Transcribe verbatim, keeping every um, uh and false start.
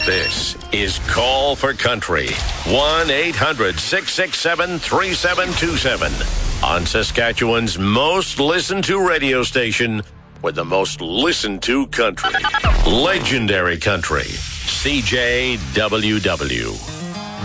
This is Call for Country. one eight hundred six six seven three seven two seven. On Saskatchewan's most listened to radio station with the most listened to country. Legendary Country. C J W W.